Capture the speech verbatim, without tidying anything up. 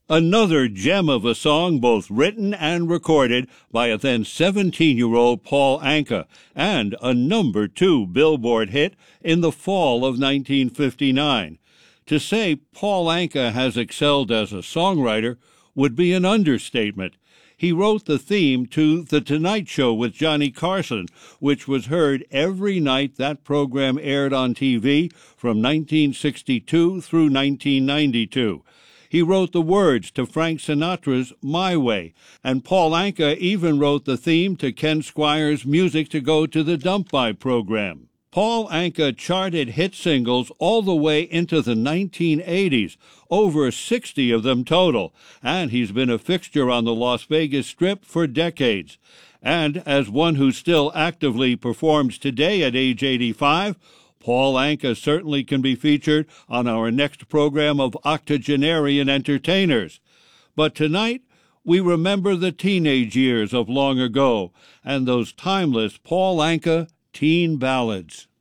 Another gem of a song both written and recorded by a then seventeen-year-old Paul Anka, and a number two Billboard hit in the fall of nineteen fifty-nine. To say Paul Anka has excelled as a songwriter would be an understatement. He wrote the theme to The Tonight Show with Johnny Carson, which was heard every night that program aired on T V from nineteen sixty-two through nineteen ninety-two. He wrote the words to Frank Sinatra's My Way, and Paul Anka even wrote the theme to Ken Squire's Music to Go to the Dump By program. Paul Anka charted hit singles all the way into the nineteen eighties, over sixty of them total, and he's been a fixture on the Las Vegas Strip for decades. And as one who still actively performs today at age eighty-five, Paul Anka certainly can be featured on our next program of octogenarian entertainers. But tonight, we remember the teenage years of long ago and those timeless Paul Anka teen ballads.